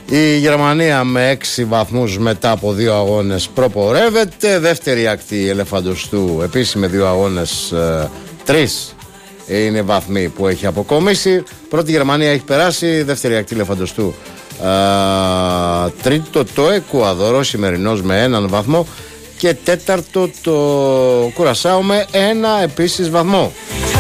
Η Γερμανία με 6 βαθμούς μετά από 2 αγώνες προπορεύεται. Δεύτερη ακτή Ελεφαντοστού επίσης με 2 αγώνες, 3 είναι βαθμοί που έχει αποκομίσει. Πρώτη Γερμανία έχει περάσει. Δεύτερη ακτή Ελεφαντοστού, τρίτο το Εκουαδόρ, ο σημερινός με 1 βαθμό. Και τέταρτο το Κουρασάο με 1 επίσης βαθμό.